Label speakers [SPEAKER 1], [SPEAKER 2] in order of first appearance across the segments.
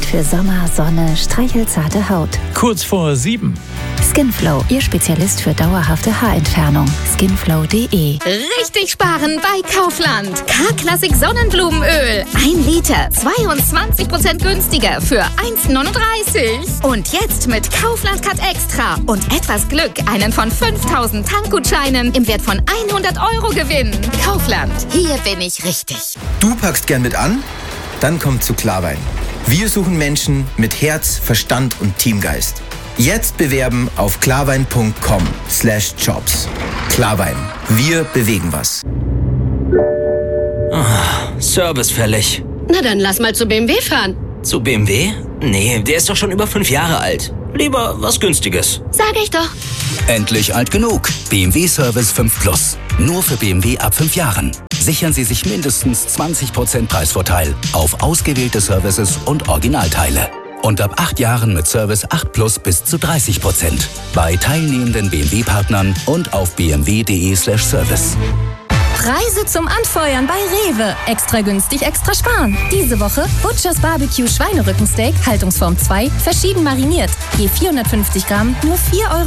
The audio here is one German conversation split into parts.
[SPEAKER 1] Zeit für Sommer, Sonne, streichelzarte Haut.
[SPEAKER 2] Kurz vor 7.
[SPEAKER 1] Skinflow, Ihr Spezialist für dauerhafte Haarentfernung. Skinflow.de.
[SPEAKER 3] Richtig sparen bei Kaufland. K-Klassik Sonnenblumenöl. 1 Liter, 22% günstiger für 1,39. Und jetzt mit Kaufland Cut Extra und etwas Glück einen von 5000 Tankgutscheinen im Wert von 100 € gewinnen. Kaufland, hier bin ich richtig.
[SPEAKER 4] Du packst gern mit an? Dann komm zu Klarwein. Wir suchen Menschen mit Herz, Verstand und Teamgeist. Jetzt bewerben auf klarwein.com/jobs. Klarwein. Wir bewegen was.
[SPEAKER 5] Service fällig.
[SPEAKER 6] Na dann lass mal zu BMW fahren.
[SPEAKER 5] Zu BMW? Nee, der ist doch schon über 5 Jahre alt. Lieber was Günstiges.
[SPEAKER 6] Sag ich doch.
[SPEAKER 7] Endlich alt genug. BMW Service 5 Plus. Nur für BMW ab 5 Jahren. Sichern Sie sich mindestens 20% Preisvorteil auf ausgewählte Services und Originalteile. Und ab 8 Jahren mit Service 8 Plus bis zu 30%. Bei teilnehmenden BMW-Partnern und auf bmw.de/service.
[SPEAKER 8] Preise zum Anfeuern bei Rewe. Extra günstig, extra sparen. Diese Woche Butchers Barbecue Schweinerückensteak, Haltungsform 2, verschieden mariniert. Je 450 Gramm, nur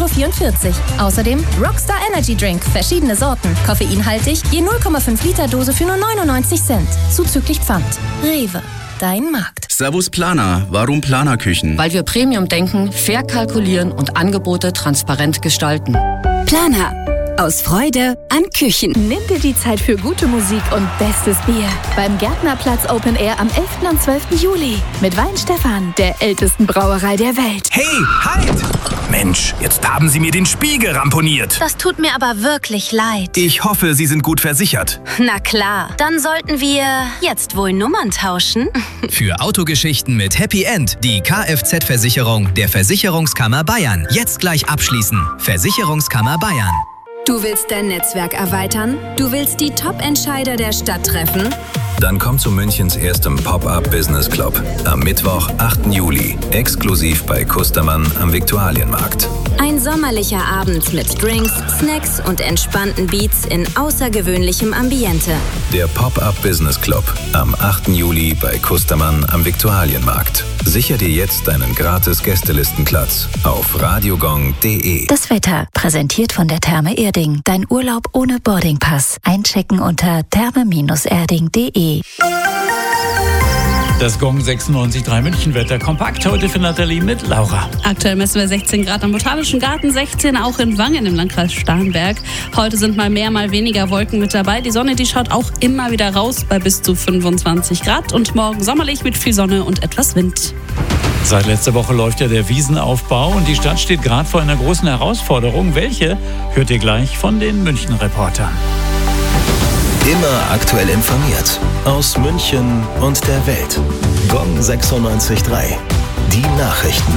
[SPEAKER 8] 4,44 €. Außerdem Rockstar Energy Drink, verschiedene Sorten. Koffeinhaltig, je 0,5 Liter Dose für nur 99 Cent. Zuzüglich Pfand. Rewe. Dein Markt.
[SPEAKER 9] Servus Planer. Warum Planerküchen?
[SPEAKER 10] Weil wir Premium denken, fair kalkulieren und Angebote transparent gestalten.
[SPEAKER 11] Planer. Aus Freude an Küchen.
[SPEAKER 1] Nimm dir die Zeit für gute Musik und bestes Bier. Beim Gärtnerplatz Open Air am 11. und 12. Juli. Mit Weinstefan, der ältesten Brauerei der Welt.
[SPEAKER 12] Hey, halt! Mensch, jetzt haben Sie mir den Spiegel ramponiert.
[SPEAKER 13] Das tut mir aber wirklich leid.
[SPEAKER 12] Ich hoffe, Sie sind gut versichert.
[SPEAKER 13] Na klar, dann sollten wir jetzt wohl Nummern tauschen.
[SPEAKER 14] Für Autogeschichten mit Happy End die Kfz-Versicherung der Versicherungskammer Bayern. Jetzt gleich abschließen. Versicherungskammer Bayern.
[SPEAKER 11] Du willst dein Netzwerk erweitern? Du willst die Top-Entscheider der Stadt treffen?
[SPEAKER 15] Dann komm zu Münchens erstem Pop-Up Business Club. Am Mittwoch, 8. Juli. Exklusiv bei Kustermann am Viktualienmarkt.
[SPEAKER 11] Ein sommerlicher Abend mit Drinks, Snacks und entspannten Beats in außergewöhnlichem Ambiente.
[SPEAKER 15] Der Pop-Up Business Club. Am 8. Juli bei Kustermann am Viktualienmarkt. Sicher dir jetzt deinen gratis Gästelistenplatz auf radiogong.de.
[SPEAKER 1] Das Wetter, präsentiert von der Therme Erding. Dein Urlaub ohne Boardingpass. Einchecken unter therme-erding.de.
[SPEAKER 2] Das Gong 96.3 München-Wetter kompakt heute für Nathalie mit Laura.
[SPEAKER 16] Aktuell messen wir 16 Grad am Botanischen Garten, 16 auch in Wangen im Landkreis Starnberg. Heute sind mal mehr, mal weniger Wolken mit dabei. Die Sonne, die schaut auch immer wieder raus bei bis zu 25 Grad. Und morgen sommerlich mit viel Sonne und etwas Wind.
[SPEAKER 2] Seit letzter Woche läuft ja der Wiesenaufbau und die Stadt steht gerade vor einer großen Herausforderung. Welche, hört ihr gleich von den München-Reportern.
[SPEAKER 15] Immer aktuell informiert. Aus München und der Welt. Gong 96.3. Die Nachrichten.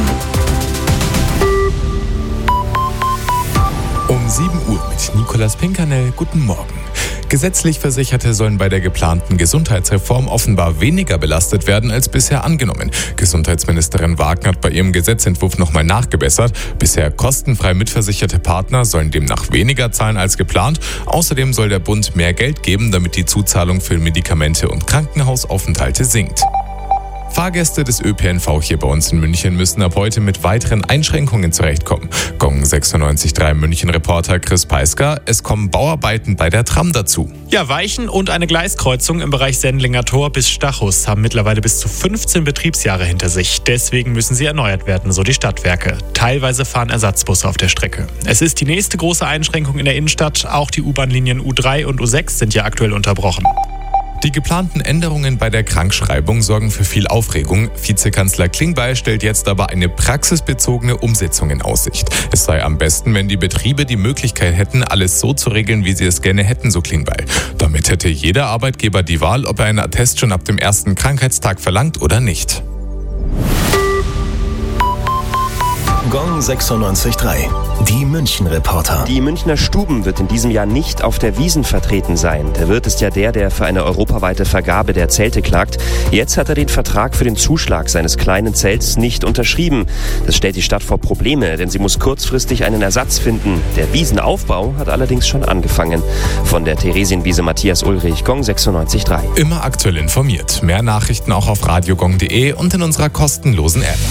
[SPEAKER 17] Um 7 Uhr mit Nicolas Pinkernell. Guten Morgen. Gesetzlich Versicherte sollen bei der geplanten Gesundheitsreform offenbar weniger belastet werden als bisher angenommen. Gesundheitsministerin Wagner hat bei ihrem Gesetzentwurf nochmal nachgebessert. Bisher kostenfrei mitversicherte Partner sollen demnach weniger zahlen als geplant. Außerdem soll der Bund mehr Geld geben, damit die Zuzahlung für Medikamente und Krankenhausaufenthalte sinkt. Fahrgäste des ÖPNV hier bei uns in München müssen ab heute mit weiteren Einschränkungen zurechtkommen. Gong 96.3 München-Reporter Chris Peisker, es kommen Bauarbeiten bei der Tram dazu.
[SPEAKER 18] Ja, Weichen und eine Gleiskreuzung im Bereich Sendlinger Tor bis Stachus haben mittlerweile bis zu 15 Betriebsjahre hinter sich. Deswegen müssen sie erneuert werden, so die Stadtwerke. Teilweise fahren Ersatzbusse auf der Strecke. Es ist die nächste große Einschränkung in der Innenstadt. Auch die U-Bahn-Linien U3 und U6 sind ja aktuell unterbrochen.
[SPEAKER 17] Die geplanten Änderungen bei der Krankschreibung sorgen für viel Aufregung. Vizekanzler Klingbeil stellt jetzt aber eine praxisbezogene Umsetzung in Aussicht. Es sei am besten, wenn die Betriebe die Möglichkeit hätten, alles so zu regeln, wie sie es gerne hätten, so Klingbeil. Damit hätte jeder Arbeitgeber die Wahl, ob er einen Attest schon ab dem ersten Krankheitstag verlangt oder nicht.
[SPEAKER 19] Gong 96.3. Die München-Reporter.
[SPEAKER 20] Die Münchner Stuben wird in diesem Jahr nicht auf der Wiesn vertreten sein. Der Wirt ist ja der für eine europaweite Vergabe der Zelte klagt. Jetzt hat er den Vertrag für den Zuschlag seines kleinen Zelts nicht unterschrieben. Das stellt die Stadt vor Probleme, denn sie muss kurzfristig einen Ersatz finden. Der Wiesenaufbau hat allerdings schon angefangen. Von der Theresienwiese Matthias Ulrich, Gong 96.3.
[SPEAKER 17] Immer aktuell informiert. Mehr Nachrichten auch auf radiogong.de und in unserer kostenlosen App.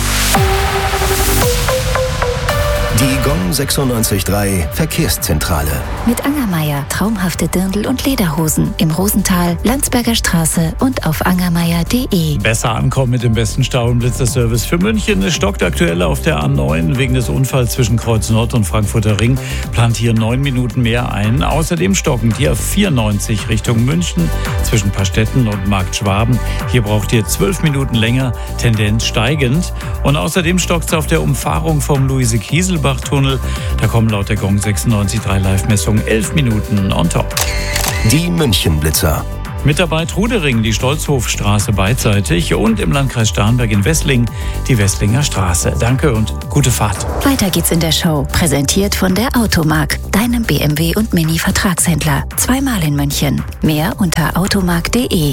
[SPEAKER 19] Die Gong 96.3 Verkehrszentrale.
[SPEAKER 21] Mit Angermeier traumhafte Dirndl und Lederhosen im Rosental, Landsberger Straße und auf angermeier.de.
[SPEAKER 2] Besser ankommen mit dem besten Stau- und Blitzerservice für München. Es stockt aktuell auf der A9 wegen des Unfalls zwischen Kreuz Nord und Frankfurter Ring. Plant hier 9 Minuten mehr ein. Außerdem stocken die A94 Richtung München zwischen Pastetten und Markt Schwaben. Hier braucht ihr 12 Minuten länger, Tendenz steigend. Und außerdem stockt es auf der Umfahrung vom Luise-Kieselbach-Tunnel. Da kommen laut der Gong 96.3 Live-Messung 11 Minuten on top.
[SPEAKER 19] Die München-Blitzer.
[SPEAKER 2] Mit dabei Trudering, die Stolzhofstraße beidseitig und im Landkreis Starnberg in Wessling die Wesslinger Straße. Danke und gute Fahrt.
[SPEAKER 21] Weiter geht's in der Show. Präsentiert von der Automark, deinem BMW und Mini-Vertragshändler. Zweimal in München. Mehr unter automark.de.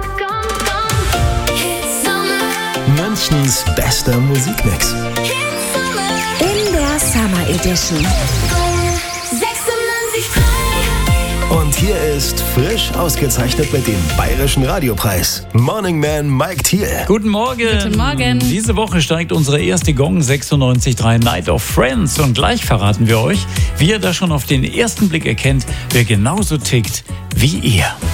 [SPEAKER 19] Münchens bester Musikmix.
[SPEAKER 21] In der Summer Edition.
[SPEAKER 19] Und hier ist frisch ausgezeichnet mit dem Bayerischen Radiopreis. Morning Man Mike Thiel.
[SPEAKER 2] Guten Morgen.
[SPEAKER 16] Guten Morgen.
[SPEAKER 2] Diese Woche steigt unsere erste Gong 96.3 Night of Friends. Und gleich verraten wir euch, wie ihr da schon auf den ersten Blick erkennt, wer genauso tickt wie ihr.